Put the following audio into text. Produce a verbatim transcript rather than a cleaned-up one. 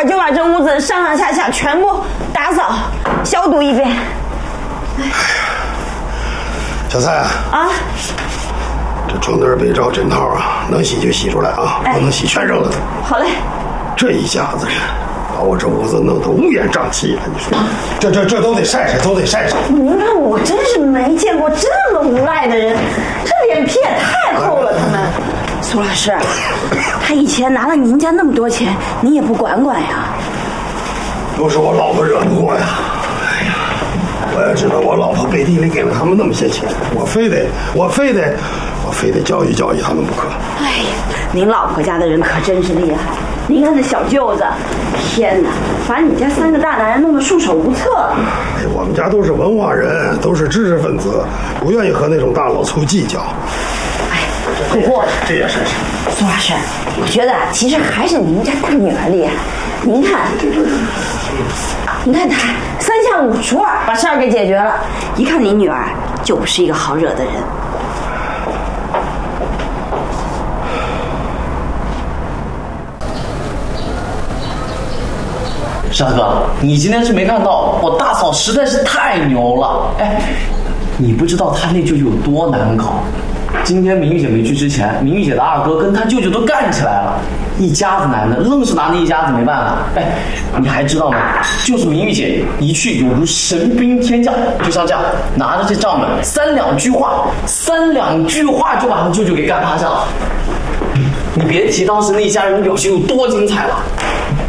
儿就把这屋子上上下下全部打扫消毒一遍。哎呀， 小蔡啊， 啊， 这床单、被罩、枕套啊，能洗就洗出来啊，不能洗全扔了它。 好嘞。 这一下子把我这屋子弄得乌烟瘴气的，你说这这这都得晒晒，都得晒晒。 您看，我真是没见过这么无赖的人，这脸皮也太厚了。他们，苏老师，他以前拿了您家那么多钱，你也不管管呀？ 都是我老婆惹的祸呀！哎呀，我要知道我老婆背地里给了他们那么些钱，我非得我非得我非得教育教育他们不可。 哎呀，您老婆家的人可真是厉害。您看那小舅子，天哪，把你家三个大男人弄得束手无策。 哎，我们家都是文化人，都是知识分子，不愿意和那种大老粗计较。 哎，不过这也是苏老师，我觉得其实还是您家大女儿厉害。您看，您看她三下五除二把事儿给解决了，一看您女儿就不是一个好惹的人。 沙哥，你今天是没看到，我大嫂实在是太牛了。哎，你不知道她那舅舅有多难搞。今天明玉姐没去之前，明玉姐的二哥跟她舅舅都干起来了，一家子男的愣是拿那一家子没办法。哎，你还知道吗？就是明玉姐一去有如神兵天降，就像这样拿着这账本，三两句话，三两句话就把她舅舅给干趴下了。你别提当时那一家人的表现有多精彩了。